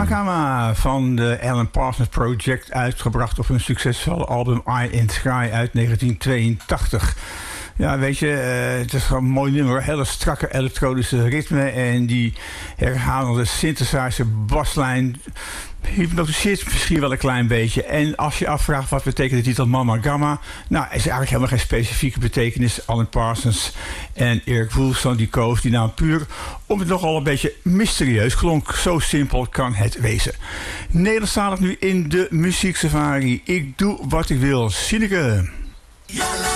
Mama Gama van de Alan Parsons Project, uitgebracht op hun succesvolle album Eye in the Sky uit 1982. Ja, weet je, het is gewoon een mooi nummer. Hele strakke elektronische ritme en die herhalende synthesizer baslijn hypnotiseert misschien wel een klein beetje. En als je afvraagt wat betekent de titel Mama Gama, nou, is eigenlijk helemaal geen specifieke betekenis. Alan Parsons en Eric Woolston die koos die naam puur omdat het nogal een beetje mysterieus klonk. Zo simpel kan het wezen. Nederlandstalig nu in de Muziek Safari. Ik doe wat ik wil. Sineke.